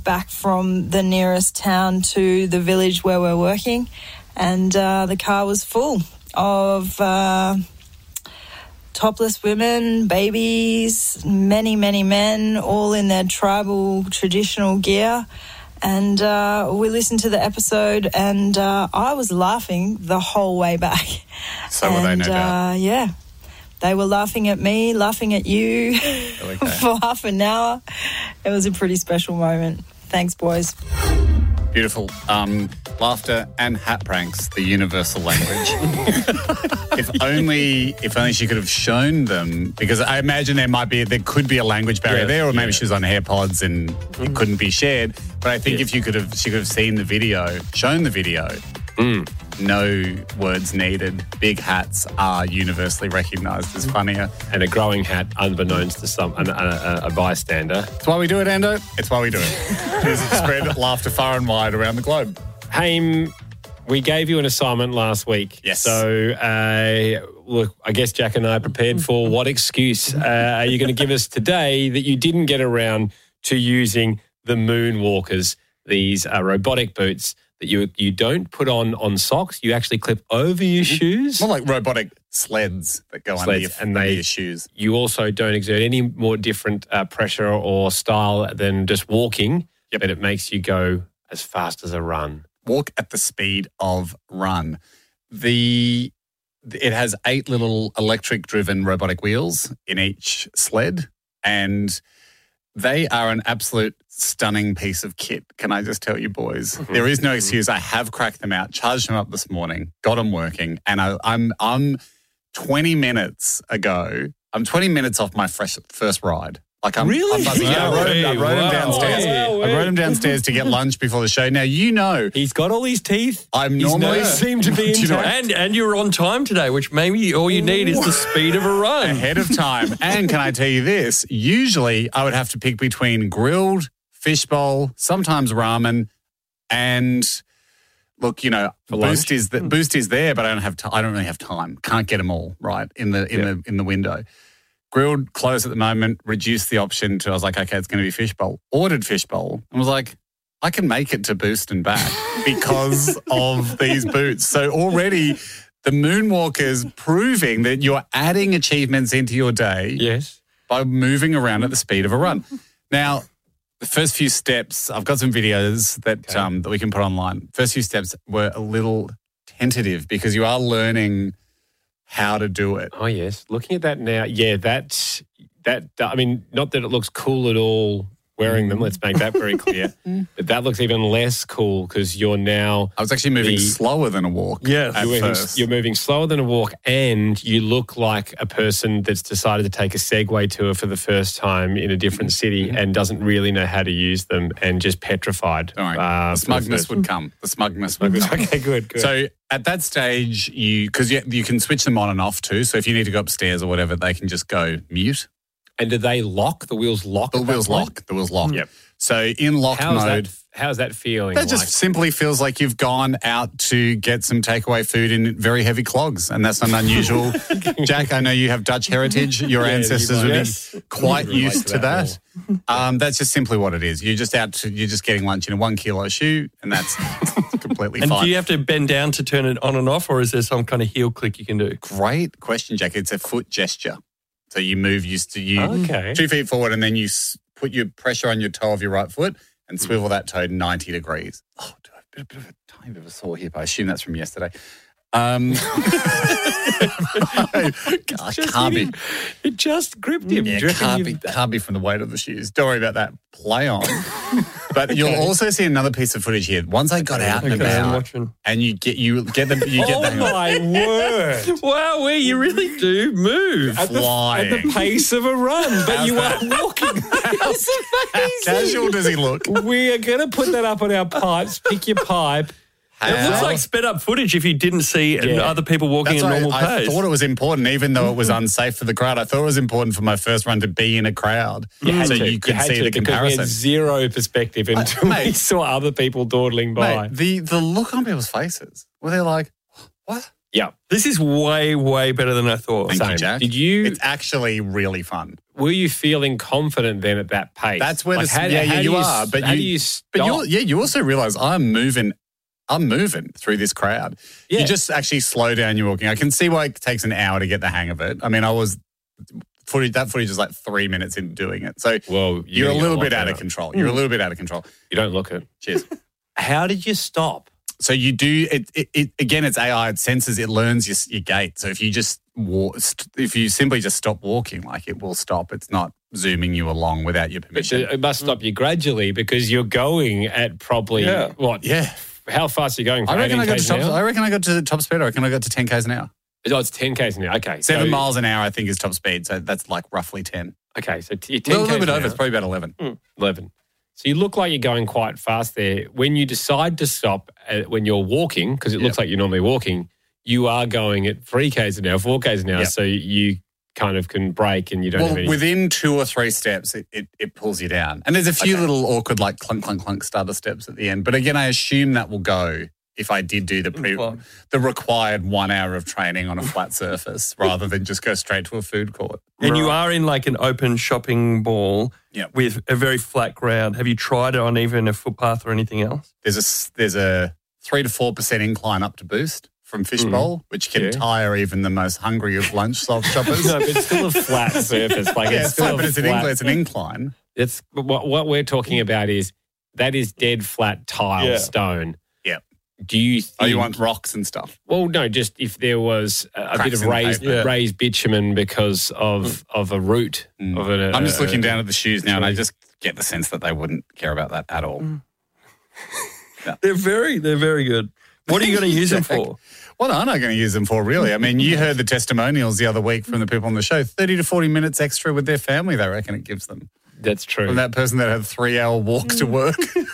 back from the nearest town to the village where we're working, and the car was full of topless women, babies, many, many men, all in their tribal traditional gear. And we listened to the episode, and I was laughing the whole way back. So were they, no doubt. Yeah. They were laughing at me, laughing at you for half an hour. It was a pretty special moment. Thanks, boys. Beautiful. Laughter and hat pranks, the universal language. If only she could have shown them, because I imagine there could be a language barrier there, or maybe she was on AirPods and it couldn't be shared. But I think if she could have seen the video, shown the video, no words needed. Big hats are universally recognised as funnier. And a growing hat, unbeknownst to a bystander. It's why we do it, Ando. It's why we do it. Because it spread laughter far and wide around the globe. Haim, we gave you an assignment last week. Yes. So, look, I guess Jack and I are prepared for what excuse are you going to give us today that you didn't get around to using the Moonwalkers, these robotic boots that you don't put on socks, you actually clip over your shoes. More like robotic sleds that go under your shoes. You also don't exert any more different pressure or style than just walking, but it makes you go as fast as a run. Walk at the speed of run. It has 8 little electric-driven robotic wheels in each sled, and they are an absolute stunning piece of kit, can I just tell you, boys? There is no excuse. I have cracked them out, charged them up this morning, got them working, and I'm 20 minutes ago. I'm 20 minutes off my first ride. Really? I wrote him downstairs. I wrote him downstairs to get lunch before the show. Now, you know. He's got all his teeth. I'm normally. Seem to be in time. And you're on time today, which maybe all you need is the speed of a run. Ahead of time. And can I tell you this? Usually I would have to pick between grilled, fishbowl, sometimes ramen, and look, Boost is there, but I don't really have time. Can't get them all right in the window. Grilled, closed at the moment, reduced the option to, I was like, okay, it's going to be fishbowl. Ordered fishbowl and was like, I can make it to Boost and back because of these boots. So already the Moonwalkers proving that you're adding achievements into your day by moving around at the speed of a run. Now, the first few steps, I've got some videos that we can put online. First few steps were a little tentative because you are learning how to do it. Oh, yes. Looking at that now, I mean, not that it looks cool at all wearing them, let's make that very clear. But that looks even less cool because you're now... I was actually moving slower than a walk. Yeah, you're moving slower than a walk, and you look like a person that's decided to take a Segway tour for the first time in a different city and doesn't really know how to use them and just petrified. All right. The smugness would come. Okay, good. So at that stage, because you can switch them on and off too, so if you need to go upstairs or whatever, they can just go mute. And do they lock? The wheels lock? The wheels lock. Yep. So in lock mode. How's that feeling? That just simply feels like you've gone out to get some takeaway food in very heavy clogs, and that's not unusual. Jack, I know you have Dutch heritage. Your ancestors would be quite used to that. That's just simply what it is. You're just getting lunch in a 1 kilo shoe, and that's completely fine. And do you have to bend down to turn it on and off, or is there some kind of heel click you can do? Great question, Jack. It's a foot gesture. So you move 2 feet forward, and then you put your pressure on your toe of your right foot and swivel that toe 90 degrees. Oh, do I have a bit of a tiny bit of a sore hip? I assume that's from yesterday. Can't be. It just gripped him. Yeah, can't be from the weight of the shoes. Don't worry about that. Play on. But you'll also see another piece of footage here. Once I got out and about, and you get the. Oh my word! Wow, where you really do move at the pace of a run, but you are walking. That's amazing. How casual does he look? We are going to put that up on our pipes. Pick your pipe. It looks like sped up footage if you didn't see other people walking at normal pace. I thought it was important, even though it was unsafe for the crowd. I thought it was important for my first run to be in a crowd so you could see the comparison. We had zero perspective until we saw other people dawdling by. Mate, the look on people's faces, were they like, what? Yeah. This is way, way better than I thought. Thank you, Same. Jack. It's actually really fun. Were you feeling confident then at that pace? That's where Like, you are. But how do you stop? you also realise I'm moving through this crowd. Yeah. You just actually slow down your walking. I can see why it takes an hour to get the hang of it. I mean, that footage is like 3 minutes into doing it. So you're a little bit out of control. You're a little bit out of control. You don't look it. Cheers. How did you stop? So you do it again. It's AI. It senses. It learns your gait. So if you just if you simply just stop walking, like it will stop. It's not zooming you along without your permission. But it must stop you gradually because you're going at probably what? Yeah. How fast are you going? I reckon I got to to top speed. I reckon I got to 10 k's an hour. Oh, it's 10 k's an hour. Okay, 7 miles an hour. I think is top speed. So that's like roughly 10. Okay, so you're 10 a little k's bit an over. hour. It's probably about 11. 11. So you look like you're going quite fast there. When you decide to stop when you're walking, because it looks like you're normally walking, you are going at 3 k's an hour, 4 k's an hour. Yep. So you kind of can brake and you don't have any. Within 2 or 3 steps, it pulls you down. And there's a few little awkward like clunk, clunk, clunk starter steps at the end. But again, I assume that will go if I did do the required 1 hour of training on a flat surface rather than just go straight to a food court. And you are in like an open shopping mall with a very flat ground. Have you tried it on even a footpath or anything else? There's a 3 to 4% incline up to Boost from Fishbowl, which can tire even the most hungry of lunch shoppers. No, but it's still a flat surface. Like it's still flat, but it's an incline. It's what we're talking about is dead flat tile stone. Yeah. Do you think, you want rocks and stuff? Well, no, just if there was a bit of Cracks in the raised bitumen because of a root. Of I'm just looking down at the shoes now and I just get the sense that they wouldn't care about that at all. They're very good. What are you going to use them for? What aren't I going to use them for, really? I mean, you heard the testimonials the other week from the people on the show. 30 to 40 minutes extra with their family, they reckon it gives them. That's true. From that person that had a 3-hour walk to work.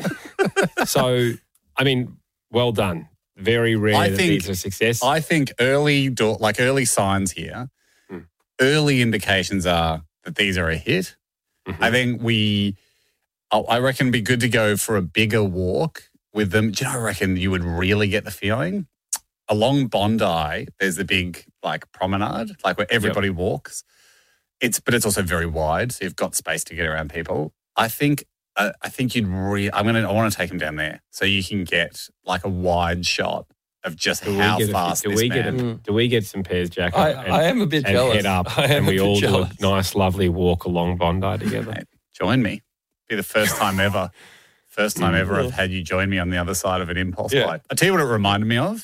So, I mean, well done. Very rare that these are success. I think early signs here, early indications are that these are a hit. Mm-hmm. I think I reckon it'd be good to go for a bigger walk with them. Do you know, I reckon you would really get the feeling? Along Bondi, there's the big like promenade, like where everybody walks. But it's also very wide, so you've got space to get around people. I think you'd I want to take them down there so you can get like a wide shot of just how fast this man. Do we get some pairs, Jack? I am a bit jealous. Head up and we all do a nice, lovely walk along Bondi together. Mate, join me. Be the first time ever. I've had you join me on the other side of an impulse bike. I'll tell you what it reminded me of.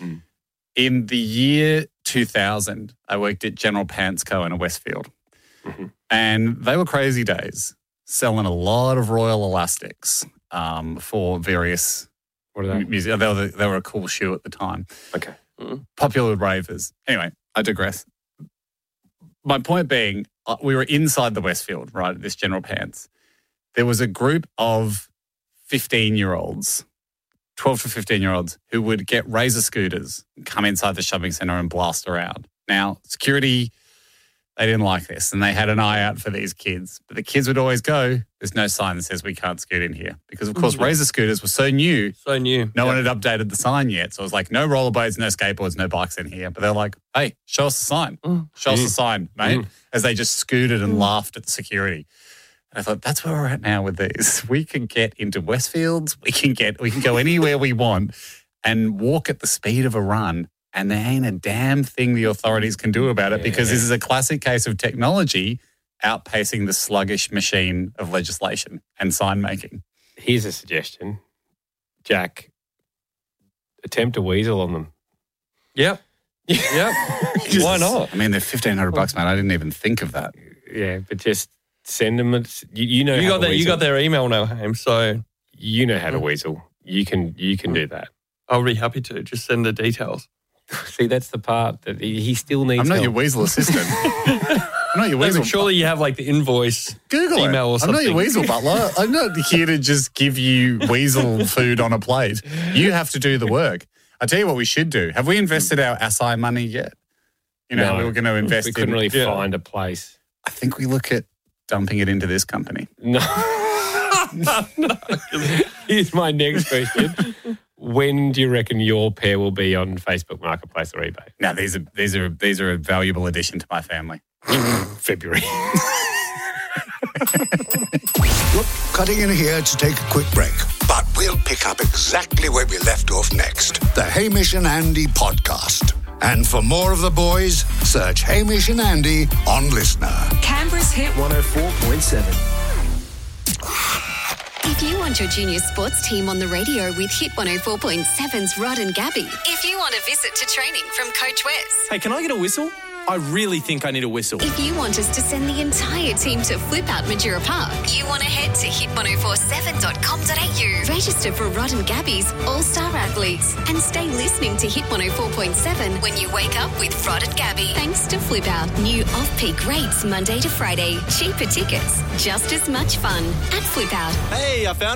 In the year 2000, I worked at General Pants Co. in Westfield. Mm-hmm. And they were crazy days, selling a lot of Royal Elastics for various music. They were a cool shoe at the time. Okay. Popular with ravers. Anyway, I digress. My point being, we were inside the Westfield, right, at this General Pants. There was a group of 15-year-olds, 12 to 15-year-olds, who would get Razor scooters and come inside the shopping centre and blast around. Now, security, they didn't like this and they had an eye out for these kids. But the kids would always go, there's no sign that says we can't scoot in here. Because, of course, Razor scooters were so new. No one had updated the sign yet. So it was like, no rollerblades, no skateboards, no bikes in here. But they're like, hey, show us the sign. Show us the sign, mate. As they just scooted and laughed at the security. I thought, that's where we're at now with these. We can get into Westfields. We can go anywhere we want and walk at the speed of a run. And there ain't a damn thing the authorities can do about it because this is a classic case of technology outpacing the sluggish machine of legislation and sign making. Here's a suggestion. Jack, attempt a weasel on them. Yep. Why not? I mean, they're $1,500, man. I didn't even think of that. Yeah, but just send them. You got their email now, Haim, so you know how to weasel. You can do that. I'll be happy to. Just send the details. See, that's the part that he still needs. I'm not help. your weasel assistant. I'm not your weasel. Surely you have like the invoice Google email or something. I'm not your weasel butler. I'm not here to just give you weasel food on a plate. You have to do the work. I tell you what we should do. Have we invested our Asai money yet? You know, we were going to invest. We couldn't really find a place. I think we look at dumping it into this company. No. Here's my next question. when do you reckon your pair will be on Facebook Marketplace or eBay? Now, these are a valuable addition to my family. February. Look, cutting in here to take a quick break. But we'll pick up exactly where we left off next. The Hamish and Andy podcast. And for more of the boys, search Hamish and Andy on Listener. Canberra's Hit 104.7. If you want your junior sports team on the radio with Hit 104.7's Rod and Gabby. If you want a visit to training from Coach Wes. Hey, can I get a whistle? I really think I need a whistle. If you want us to send the entire team to Flip Out Majura Park, you want to head to hit1047.com.au. Register for Rod and Gabby's All-Star Athletes and stay listening to Hit 104.7 when you wake up with Rod and Gabby. Thanks to Flip Out. New off-peak rates Monday to Friday. Cheaper tickets. Just as much fun at Flip Out. Hey, I found